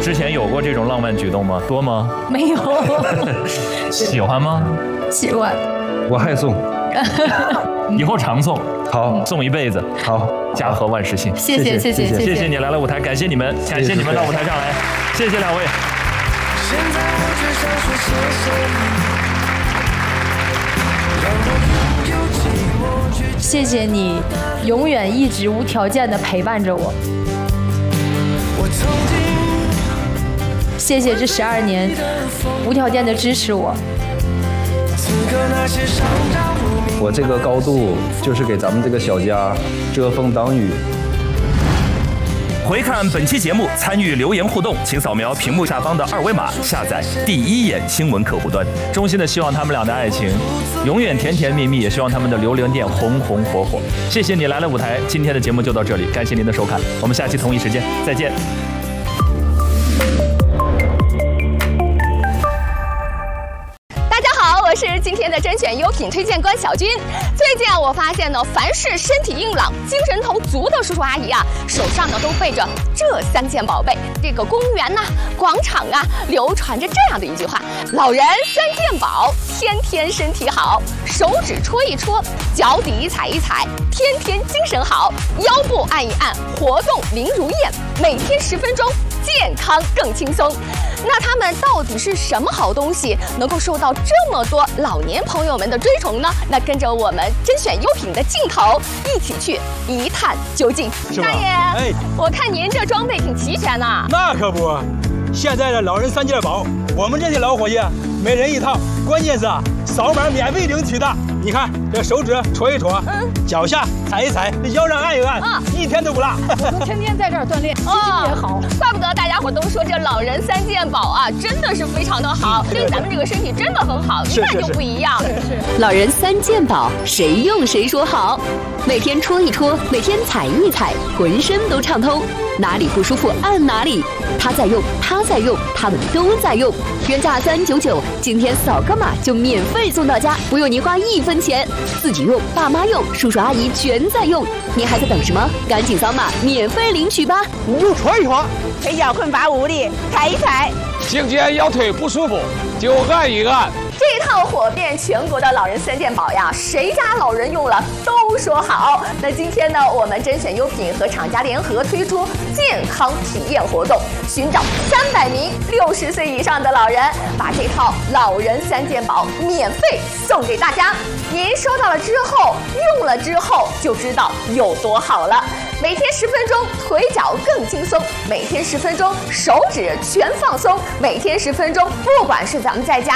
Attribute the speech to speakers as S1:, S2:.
S1: 之前有过这种浪漫举动吗？多吗？
S2: 没有。
S1: 喜欢吗？
S2: 喜欢。
S3: 我还送。
S1: 以后常送。
S3: 好，
S1: 送一辈子。
S3: 好，
S1: 家和万事兴。
S2: 谢谢。
S1: 谢谢你来了舞台，感谢你们，感谢你们到舞台上来，谢谢两位。现在我只想说谢
S2: 谢你，谢谢你永远一直无条件的陪伴着我。谢谢这12年无条件的支持我。
S3: 我这个高度就是给咱们这个小家遮风挡雨。
S1: 回看本期节目，参与留言互动，请扫描屏幕下方的2维码，下载第一眼新闻客户端。衷心的希望他们俩的爱情永远甜甜蜜蜜，也希望他们的榴莲店红红火火。谢谢你来了舞台，今天的节目就到这里，感谢您的收看，我们下期同一时间再见。
S4: 我是今天的甄选优品推荐官小军。最近我发现呢，凡是身体硬朗、精神头足的叔叔阿姨啊，手上呢都背着这3件宝贝。这个公园呐、广场啊，流传着这样的一句话：老人3件宝，天天身体好。手指戳一戳，脚底踩一踩，天天精神好。腰部按一按，活动灵如燕。每天10分钟，健康更轻松。那他们到底是什么好东西，能够受到这么多老年朋友们的追崇呢？那跟着我们甄选优品的镜头，一起去一探究竟。大爷，哎，我看您这装备挺齐全呐。
S5: 那可不，现在的老人3件宝，我们这些老伙计每人1套，关键是扫码免费领取的。你看这手指戳一戳，脚下踩一踩，腰上按一按，一天都不落。
S6: 我都天天在这儿锻炼，心情也好。
S4: 怪不得大家伙都说这老人3件宝啊，真的是非常的好，对咱们这个身体真的很好，一看就不一样。
S7: 老人3件宝，谁用谁说好。每天戳一戳，每天踩一踩，浑身都畅通，哪里不舒服按哪里。他在用，他在用，他们都在用。原价399，今天扫个码就免费送到家，不用您花1分钱。自己用，爸妈用，叔叔阿姨全在用，您还在等什么？赶紧扫码免费领取吧！
S8: 你就戳一戳，腿脚困乏无力，踩一踩。
S9: 颈肩腰腿不舒服就按一按。
S4: 这套火遍全国的老人3件宝呀，谁家老人用了都说好。那今天呢，我们甄选优品和厂家联合推出健康体验活动，寻找300名60岁以上的老人，把这套老人3件宝免费送给大家。您收到了之后，用了之后就知道有多好了。每天10分钟，腿脚更轻松；每天10分钟，手指全放松；每天10分钟，不管是咱们在家